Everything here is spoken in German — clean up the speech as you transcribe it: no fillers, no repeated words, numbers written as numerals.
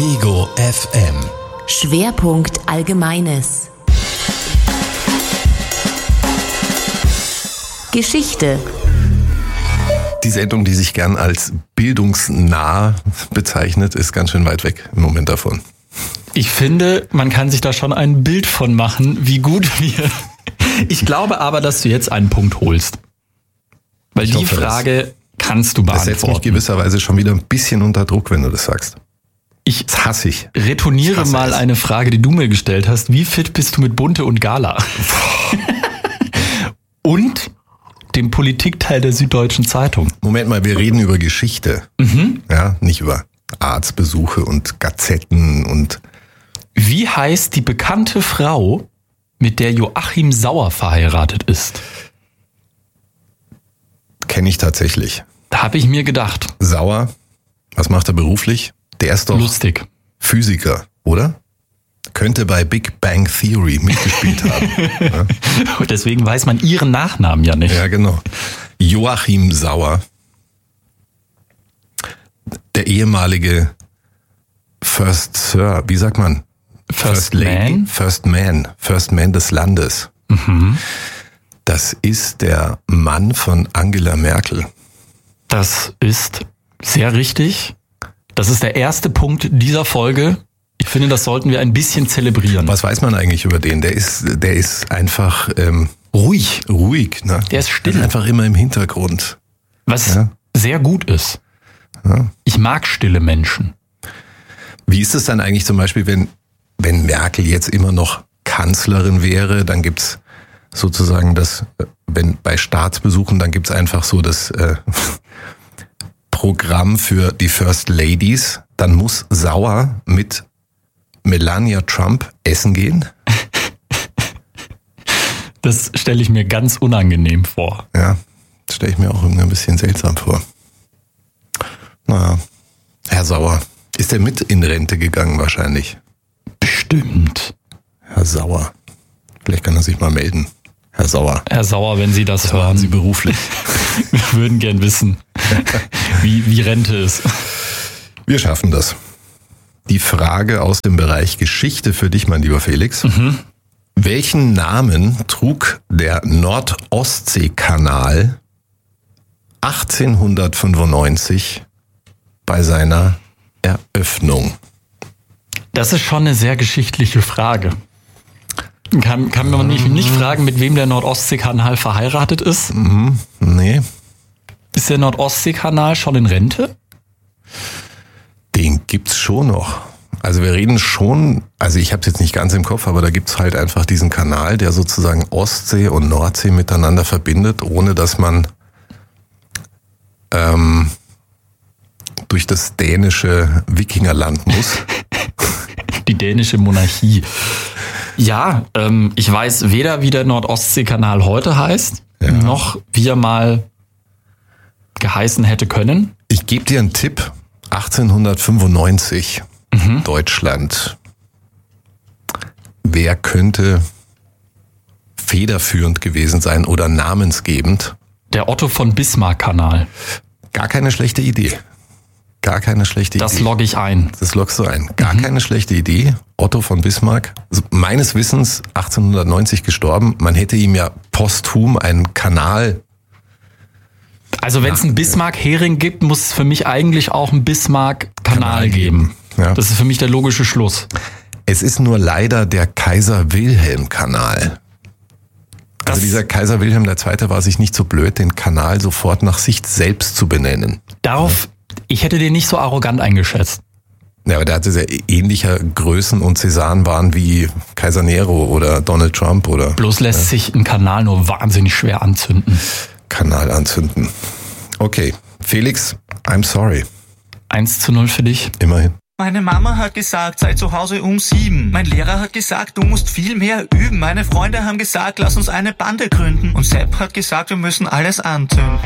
Ego FM. Schwerpunkt Allgemeines. Geschichte. Die Sendung, die sich gern als bildungsnah bezeichnet, ist ganz schön weit weg im Moment davon. Ich finde, man kann sich da schon ein Bild von machen, wie gut wir... Ich glaube aber, dass du jetzt einen Punkt holst. Weil die Frage kannst du beantworten. Das setzt mich gewisserweise schon wieder ein bisschen unter Druck, wenn du das sagst. Das hasse ich. Retourniere mal eine Frage, die du mir gestellt hast. Wie fit bist du mit Bunte und Gala? Und dem Politikteil der Süddeutschen Zeitung. Moment mal, wir reden über Geschichte. Ja, nicht über Arztbesuche und Gazetten und... Wie heißt die bekannte Frau, mit der Joachim Sauer verheiratet ist? Kenne ich tatsächlich. Da habe ich mir gedacht. Sauer, was macht er beruflich? Der ist doch lustig. Physiker, oder? Könnte bei Big Bang Theory mitgespielt haben. Ja? Und deswegen weiß man ihren Nachnamen ja nicht. Ja, genau. Joachim Sauer, der ehemalige First Sir, wie sagt man? First Lady, Man? First Man des Landes. Das ist der Mann von Angela Merkel. Das ist sehr richtig. Das ist der erste Punkt dieser Folge. Ich finde, das sollten wir ein bisschen zelebrieren. Was weiß man eigentlich über den? Der ist einfach ruhig, ne? Der ist still. Der ist einfach immer im Hintergrund. Was sehr gut ist. Ja. Ich mag stille Menschen. Wie ist es dann eigentlich zum Beispiel, wenn Merkel jetzt immer noch Kanzlerin wäre, dann gibt's sozusagen das, wenn bei Staatsbesuchen, dann gibt's einfach so das Programm für die First Ladies, dann muss Sauer mit Melania Trump essen gehen? Das stelle ich mir ganz unangenehm vor. Ja, das stelle ich mir auch irgendwie ein bisschen seltsam vor. Naja, Herr Sauer, ist er mit in Rente gegangen wahrscheinlich? Bestimmt. Herr Sauer, vielleicht kann er sich mal melden. Herr Sauer. Herr Sauer, wenn Sie das hören. Sie beruflich. Wir würden gern wissen, wie Rente ist. Wir schaffen das. Die Frage aus dem Bereich Geschichte für dich, mein lieber Felix. Welchen Namen trug der Nord-Ostsee-Kanal 1895 bei seiner Eröffnung? Das ist schon eine sehr geschichtliche Frage. Kann man nicht fragen, mit wem der Nord-Ostsee-Kanal verheiratet ist? Nee. Ist der Nord-Ostsee-Kanal schon in Rente? Den gibt's schon noch. Also wir reden schon, also ich habe es jetzt nicht ganz im Kopf, aber da gibt's halt einfach diesen Kanal, der sozusagen Ostsee und Nordsee miteinander verbindet, ohne dass man durch das dänische Wikingerland muss. Die dänische Monarchie. Ja, ich weiß weder, wie der Nord-Ostsee-Kanal heute heißt, noch wie er mal geheißen hätte können. Ich gebe dir einen Tipp. 1895, Deutschland. Wer könnte federführend gewesen sein oder namensgebend? Der Otto von Bismarck-Kanal. Gar keine schlechte Idee. Das logge ich ein. Das loggst du ein. Gar keine schlechte Idee. Otto von Bismarck, also meines Wissens 1890 gestorben. Man hätte ihm ja posthum einen Kanal. Also wenn es einen Bismarck-Hering gibt, muss es für mich eigentlich auch einen Bismarck-Kanal geben. Ja. Das ist für mich der logische Schluss. Es ist nur leider der Kaiser-Wilhelm-Kanal. Also dieser Kaiser Wilhelm II. War sich nicht so blöd, den Kanal sofort nach sich selbst zu benennen. Ich hätte den nicht so arrogant eingeschätzt. Ja, aber der hatte sehr ähnlicher Größen und Cäsanwahn wie Kaiser Nero oder Donald Trump oder. Bloß lässt sich ein Kanal nur wahnsinnig schwer anzünden. Kanal anzünden. Okay, Felix, I'm sorry. 1:0 für dich. Immerhin. Meine Mama hat gesagt, sei zu Hause um 7. Mein Lehrer hat gesagt, du musst viel mehr üben. Meine Freunde haben gesagt, lass uns eine Bande gründen. Und Sepp hat gesagt, wir müssen alles anzünden.